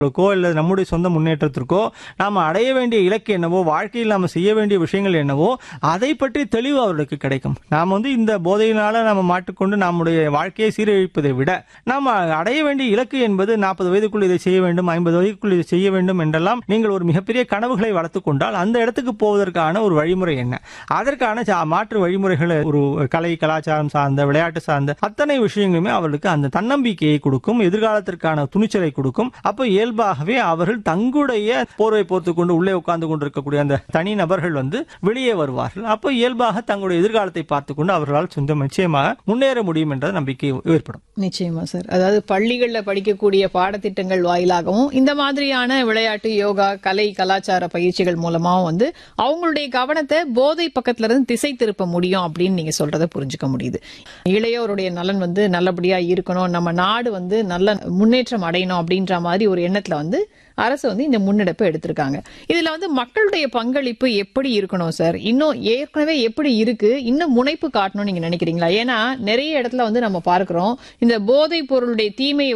இல்ல நம்முடைய சொந்த முன்னேற்றத்திற்கோ நாம அடைய வேண்டிய இலக்கு என்னவோ, வாழ்க்கையில் நாம செய்ய வேண்டிய விஷயங்கள் என்னவோ அதை பற்றி தெளிவு அவர்களுக்கு கிடைக்கும். நாம இந்த போதையினால நாம மாட்டிக்கொண்டு நம்முடைய வாழ்க்கையை சீரழிப்பதை விட நாம அடைய வேண்டிய இலக்கு என்பது 40 வயதுக்குள் இதை செய்ய வேண்டும், 50 வயதுக்குள் இதை செய்ய வேண்டும் என்றெல்லாம் நீங்கள் ஒரு மிகப்பெரிய கனவுகளை வளர்த்துக் கொண்டால் அந்த இடத்துக்கு போவதற்கான ஒரு வழிமுறை என்ன, அதற்கான மாற்று வழிமுறைகள், ஒரு கலை கலாச்சாரம் சார்ந்த, விளையாட்டு சார்ந்த அத்தனை விஷயங்களுமே அவர்களுக்கு அந்த தன்னம்பிக்கையை கொடுக்கும், எதிர்காலத்திற்கான துணிச்சலை கொடுக்கும். அப்ப இயல்பாகவே அவர்கள் தங்களுடைய போர்வை போர்த்துக் கொண்டு உள்ளே உட்கார்ந்து கொண்டிருக்கக்கூடிய அந்த தனி நபர்கள் வெளியே வருவார்கள். அப்ப இயல்பாக தங்களுடைய எதிர்காலத்தை பார்த்துக் கொண்டு அவர்களால் நிச்சயமாக முன்னேற முடியும் என்ற நம்பிக்கை ஏற்படும். நிச்சயமா சார். அதாவது பள்ளிகள்ல படிக்கக்கூடிய பாடத்திட்டங்கள் வாயிலாகவும் இந்த மாதிரியான விளையாட்டு, யோகா, கலை கலாச்சார பயிற்சிகள் மூலமாவும் அவங்களுடைய கவனத்தை போதை பக்கத்துல இருந்து திசை திருப்ப முடியும் அப்படின்னு நீங்க சொல்றதை புரிஞ்சுக்க முடியுது. இளையோருடைய நலன் நல்லபடியா இருக்கணும், நம்ம நாடு நல்ல முன்னேற்றம் அடையணும் அப்படின்ற மாதிரி ஒரு எண்ணத்துல அரசு இந்த முன்னெடுப்பை எடுத்திருக்காங்க. இதுல மக்களுடைய பங்களிப்பு எப்படி இருக்கணும் சார்? இன்னும் ஏற்கனவே எப்படி இருக்கு, இன்னும் முனைப்பு காட்டணும் நீங்க நினைக்கிறீங்களா? ஏன்னா நிறைய இடத்துல நம்ம பார்க்கிறோம், இந்த போதைப் பொருளுடைய தீமையை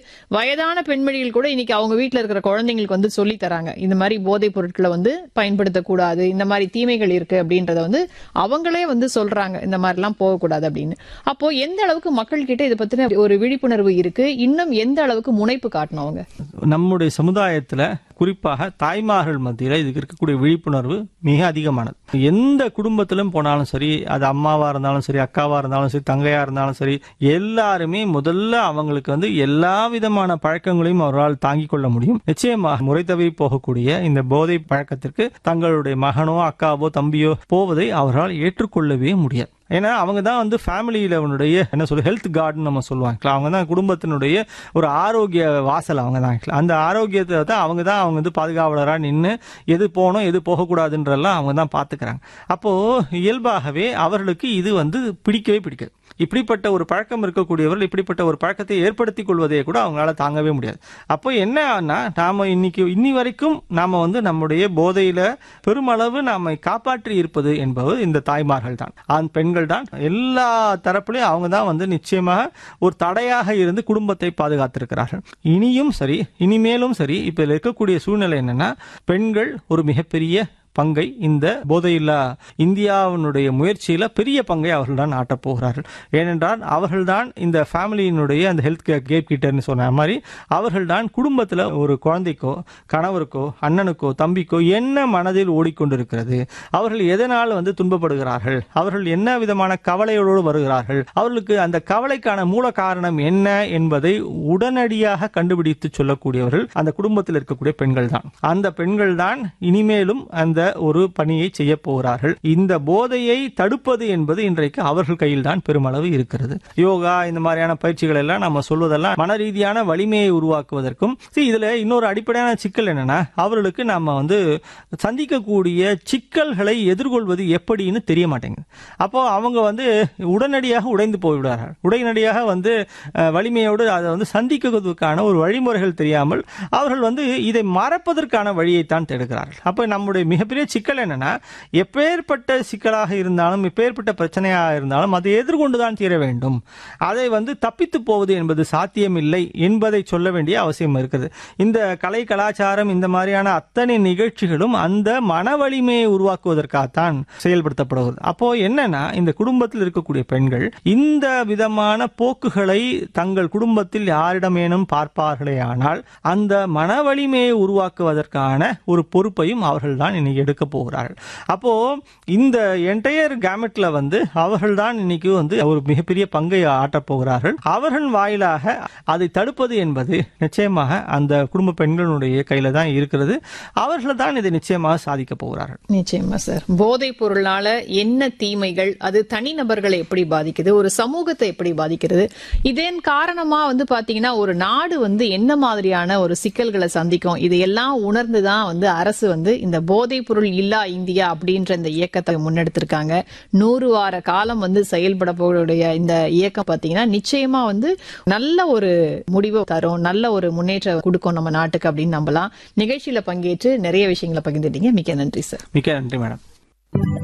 வயதான பெண்மணிகள் கூட இன்னைக்கு அவங்க வீட்டுல இருக்கிற குழந்தைங்களுக்கு சொல்லி தராங்க. இந்த மாதிரி போதைப் பொருட்களை பயன்படுத்தக்கூடாது, இந்த மாதிரி தீமைகள் இருக்கு அப்படின்றத அவங்களே சொல்றாங்க, இந்த மாதிரி எல்லாம் போகக்கூடாது அப்படின்னு. அப்போ எந்த அளவுக்கு மக்கள் கிட்ட இதை பத்தின ஒரு விழிப்புணர்வு இருக்கு, இன்னும் எந்த அளவுக்கு முனைப்பு காட்டணும் அவங்க? நம்முடைய சமுதாயத்துல குறிப்பாக தாய்மார்கள் மத்தியில இதுக்கு இருக்கக்கூடிய விழிப்புணர்வு மிக அதிகமானது. எந்த குடும்பத்திலும் போனாலும் சரி, அது அம்மாவா இருந்தாலும் சரி, அக்காவா இருந்தாலும் சரி, தங்கையா இருந்தாலும் சரி, எல்லாருமே முதல்ல அவங்களுக்கு எல்லா விதமான பழக்கங்களையும் அவர்களால் தாங்கிக் கொள்ள முடியும். நிச்சயமாக முறை தவறி போகக்கூடிய இந்த போதை பழக்கத்திற்கு தங்களுடைய மகனோ அக்காவோ தம்பியோ போவதை அவர்களால் ஏற்றுக்கொள்ளவே முடியாது. ஏன்னா அவங்க தான் ஃபேமிலியில ஹெல்த் கார்டுன்னு நம்ம சொல்லுவாங்க. அவங்க தான் குடும்பத்தினுடைய ஒரு ஆரோக்கிய வாசல். அவங்க தான் அந்த ஆரோக்கியத்தை தான் அவங்க பாதுகாவலரா நின்று எது போகணும் எது போகக்கூடாதுன்றெல்லாம் அவங்க தான் பாத்துக்கிறாங்க. அப்போ இயல்பாகவே அவர்களுக்கு இது பிடிக்கவே பிடிக்காது. இப்படிப்பட்ட ஒரு பழக்கம் இருக்கக்கூடியவர்கள் இப்படிப்பட்ட ஒரு பழக்கத்தை ஏற்படுத்திக் கொள்வதை கூட அவங்களால தாங்கவே முடியாது. அப்போ என்ன நாம இன்னி வரைக்கும் நாம நம்முடைய போதையில பெருமளவு நாம காப்பாற்றி இருப்பது என்பது இந்த தாய்மார்கள் தான், ஆண் பெண்கள் தான். எல்லா தரப்புலையும் அவங்க தான் நிச்சயமாக ஒரு தடையாக இருந்து குடும்பத்தை பாதுகாத்திருக்கிறார்கள். இனியும் சரி, இனிமேலும் சரி, இப்ப இருக்கக்கூடிய சூழ்நிலை என்னன்னா, பெண்கள் ஒரு மிகப்பெரிய பங்கை இந்த போதையில்லா இந்தியாவினுடைய முயற்சியில பெரிய பங்கை அவர்கள் தான் ஆட்டப் போகிறார்கள். ஏனென்றால் அவர்கள் தான் இந்த ஃபேமிலியினுடைய அந்த ஹெல்த் கேட் கீட்டர்னு சொன்ன மாதிரி அவர்கள் தான் குடும்பத்தில் ஒரு குழந்தைக்கோ கணவருக்கோ அண்ணனுக்கோ தம்பிக்கோ என்ன மனதில் ஓடிக்கொண்டிருக்கிறது, அவர்கள் எதனால் துன்பப்படுகிறார்கள், அவர்கள் என்ன விதமான கவலையோடு வருகிறார்கள், அவர்களுக்கு அந்த கவலைக்கான மூல காரணம் என்ன என்பதை உடனடியாக கண்டுபிடித்து சொல்லக்கூடியவர்கள் அந்த குடும்பத்தில் இருக்கக்கூடிய பெண்கள் தான். அந்த பெண்கள் தான் இனிமேலும் அந்த ஒரு பணியை செய்ய போகிறார்கள். இந்த போதையை தடுப்பது என்பது இன்றைக்கு அவர்கள் கையில் தான் பெருமளவு இருக்கிறது. யோகா இந்த மாதிரியான பயிற்சிகள் எல்லாம் நம்ம சொல்வதெல்லாம் மன ரீதியான வலிமையை உருவாக்குவதற்கும், இதுல இன்னொரு அடிப்படையான சிக்கல் என்னன்னா, அவர்களுக்கு நம்ம சந்திக்கக்கூடிய சிக்கல்களை எதிர்கொள்வது எப்படின்னு தெரிய மாட்டேங்குது. அப்போ அவங்க உடனடியாக உடைந்து போய்விடுவார்கள். உடனடியாக வலிமையோடு அதை சந்திக்கிறதுக்கான ஒரு வழிமுறைகள் தெரியாமல் அவர்கள் இதை மறப்பதற்கான வழியைத்தான் தேடுகிறார்கள். அப்ப நம்முடைய மிகப்பெரிய சிக்கல் என்னன்னா, எப்பேற்பட்ட சிக்கலாக இருந்தாலும் எப்பேற்பட்ட பிரச்சனையாக இருந்தாலும் அதை எதிர்கொண்டுதான் தீர வேண்டும். அதை தப்பித்து போவது என்பது சாத்தியமில்லை என்பதை சொல்ல வேண்டிய அவசியம் இருக்கிறது. இந்த கலை கலாச்சாரம் இந்த மாதிரியான அத்தனை நிகழ்ச்சிகளும் அந்த மன வலிமையை உருவாக்குவதற்காகத்தான் செயல்படுத்தப்படுகிறது. அப்போ என்னன்னா, இந்த குடும்பத்தில் இருக்கக்கூடிய பெண்கள் இந்த விதமான போக்குகளை தங்கள் குடும்பத்தில் யாரிடமேனும் பார்ப்பார்களே ஆனால் அந்த மன வலிமையை உருவாக்குவதற்கான ஒரு பொறுப்பையும் அவர்கள் தான் இன்னைக்கு எடுக்க போகிறார்கள். அப்போ இந்த என்டையர் கேமெட்ல அவர்கள் தான் இன்னைக்கு ஒரு மிகப்பெரிய பங்கை ஆட்டப் போகிறார்கள். அவர்கள் வாயிலாக அதை தடுப்பது என்பது நிச்சயமாக அந்த குடும்ப பெண்களுடைய கையில தான் இருக்கிறது. அவர்கள் தான் இதை நிச்சயமாக சாதிக்க போகிறார்கள். நிச்சயமா சார். போதைப் பொருளால என்ன தீமைகள், அது தனிநபர்களை எப்படி பாதிக்குது, ஒரு சமூகத்தை எப்படி பாதிக்கிறது, இதன் காரணமா பாத்தீங்கன்னா ஒரு நாடு என்ன மாதிரியான ஒரு சிக்கல்களை சந்திக்கும், இதையெல்லாம் உணர்ந்துதான் அரசு இந்த போதைப் பொருள் இல்லா இந்தியா அப்படின்ற இந்த இயக்கத்தை முன்னெடுத்திருக்காங்க. 100 வார காலம் செயல்பட போடைய இந்த இயக்கம் பாத்தீங்கன்னா நிச்சயமா நல்ல ஒரு முடிவு தரும், நல்ல ஒரு முன்னேற்றம் கொடுக்கும் நம்ம நாட்டுக்கு அப்படின்னு நம்பலாம். நிகழ்ச்சியில பங்கேற்று நிறைய விஷயங்களை பகிர்ந்துட்டீங்க. மிக்க நன்றி சார். மிக்க நன்றி மேடம்.